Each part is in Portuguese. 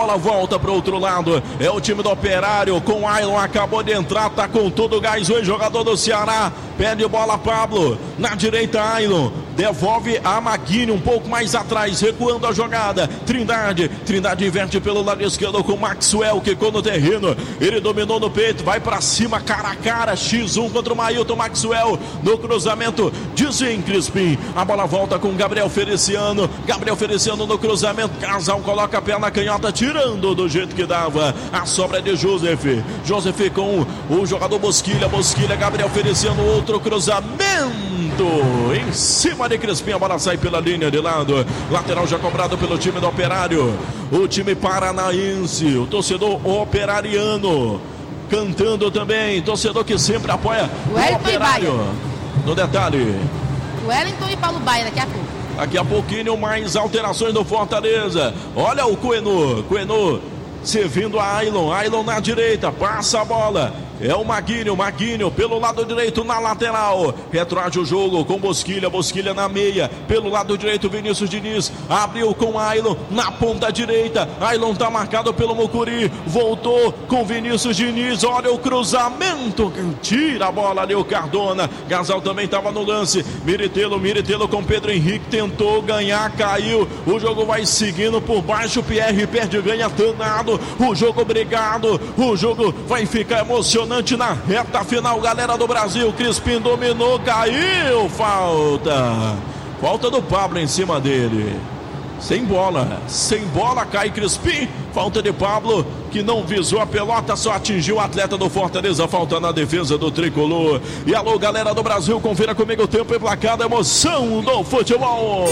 bola volta para o outro lado. É o time do Operário com Ailon, acabou de entrar, tá com todo o gás o jogador do Ceará. Pede bola Pablo, na direita Ailon, devolve a Maguini um pouco mais atrás, recuando a jogada. Trindade inverte pelo lado esquerdo com Maxwell, que ficou no terreno. Ele dominou no peito, vai pra cima, cara a cara, X1 contra o Mailton. Maxwell no cruzamento, Dizem Crispim. A bola volta com Gabriel Feliciano no cruzamento. Casal coloca a perna canhota, tirando do jeito que dava. A sobra é de Joseph com o jogador Bosquilha, Gabriel Feliciano, outro cruzamento em cima de Crispim, a bola sai pela linha de lado. Lateral já cobrado pelo time do Operário, o time paranaense, o torcedor operariano cantando também, torcedor que sempre apoia o Operário. No detalhe, Wellington e Paulo Baia daqui a pouco. Daqui a pouquinho mais alterações do Fortaleza. Olha o Coenu servindo a Ailon na direita, passa a bola. É o Maguinho pelo lado direito na lateral. Retroage o jogo com Bosquilha na meia. Pelo lado direito, Vinícius Diniz abriu com Ailon na ponta direita. Ailon tá marcado pelo Mucuri. Voltou com Vinícius Diniz. Olha o cruzamento. Tira a bola ali o Cardona. Gasal também estava no lance. Miritelo com Pedro Henrique. Tentou ganhar, caiu. O jogo vai seguindo por baixo. Pierre perde, ganha danado. O jogo brigado. O jogo vai ficar emocionante na reta final, galera do Brasil. Crispim dominou, caiu, falta do Pablo em cima dele, sem bola cai Crispim, falta de Pablo, que não visou a pelota, só atingiu o atleta do Fortaleza, falta na defesa do tricolor. E alô, galera do Brasil, confira comigo o tempo e placar da emoção do futebol.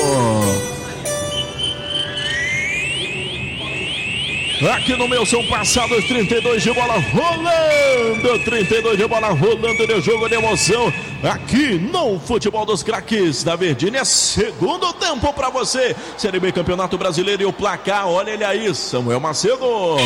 Aqui no meu são passados 32 de bola rolando, 32 de bola rolando de jogo de emoção aqui no Futebol dos Craques da Verdinha. Segundo tempo para você, Série B Campeonato Brasileiro, e o placar, olha ele aí, Samuel Macedo.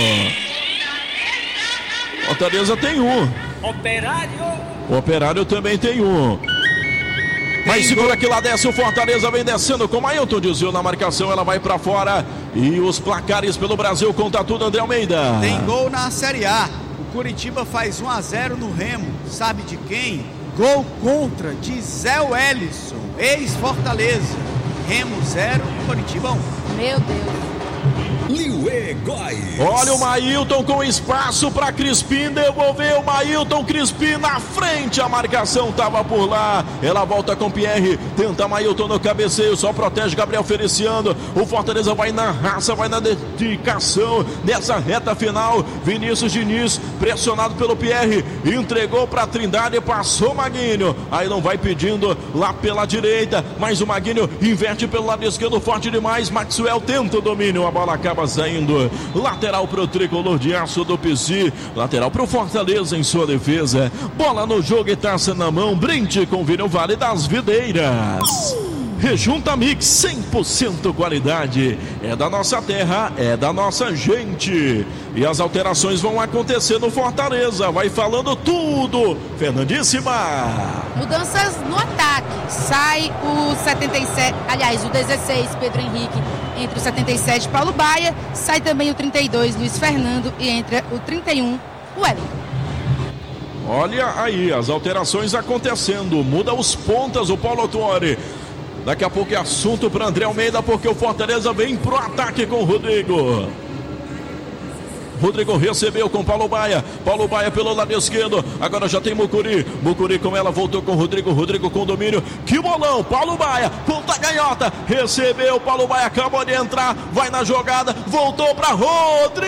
Fortaleza tem um. O Operário também tem um. Mas segura que lá desce o Fortaleza, vem descendo com Mailton, desviou na marcação, ela vai pra fora. E os placares pelo Brasil, conta tudo, André Almeida. Tem gol na Série A. O Curitiba faz 1-0 no Remo. Sabe de quem? Gol contra de Zé Wellison, ex-Fortaleza. Remo 0, Curitiba 1. Meu Deus. Liuê Góes. Olha o Mailton com espaço para Crispim, devolveu o Mailton, Crispim na frente, a marcação estava por lá, ela volta com Pierre, tenta Mailton no cabeceio, só protege Gabriel Feliciano. O Fortaleza vai na raça, vai na dedicação nessa reta final. Vinícius Diniz, pressionado pelo Pierre, entregou para Trindade, passou o Maguinho, aí não vai pedindo lá pela direita, mas o Maguinho inverte pelo lado esquerdo, forte demais. Maxwell tenta o domínio, a bola acaba saindo. Lateral pro tricolor de aço do PC, lateral pro Fortaleza em sua defesa. Bola no jogo e taça na mão. Brinde com vinho Vale das Videiras. Rejunta Mix, 100% qualidade. É da nossa terra, é da nossa gente. E as alterações vão acontecer no Fortaleza. Vai falando tudo, Fernandíssima. Mudanças no ataque. Sai o 77, aliás, o 16, Pedro Henrique. Entre o 77, Paulo Baia. Sai também o 32, Luiz Fernando. E entra o 31, Wellington. Olha aí, as alterações acontecendo. Muda os pontas, o Paulo Tuori. Daqui a pouco é assunto para André Almeida, porque o Fortaleza vem pro ataque com o Rodrigo. Rodrigo recebeu com Paulo Baia pelo lado esquerdo, agora já tem Mucuri com ela, voltou com Rodrigo com domínio, que bolão, Paulo Baia, ponta canhota, recebeu, Paulo Baia acabou de entrar, vai na jogada, voltou para Rodrigo,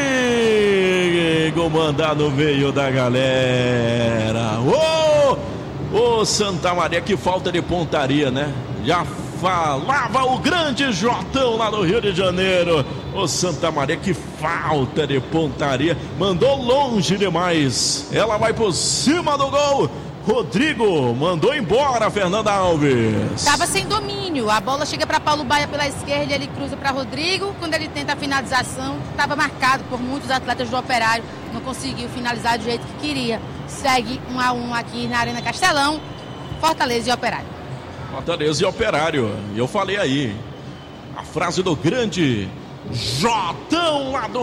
mandar no meio da galera. Ô Santa Maria, que falta de pontaria, né? Já falava o grande Jotão lá no Rio de Janeiro. Ô Santa Maria, que falta de pontaria. Mandou longe demais. Ela vai por cima do gol. Rodrigo mandou embora, Fernanda Alves. Estava sem domínio. A bola chega para Paulo Baia pela esquerda, ele cruza para Rodrigo. Quando ele tenta a finalização, estava marcado por muitos atletas do Operário. Não conseguiu finalizar do jeito que queria. Segue 1-1 aqui na Arena Castelão. Fortaleza e Operário. Fortaleza e Operário. E eu falei aí, a frase do grande Jotão lá do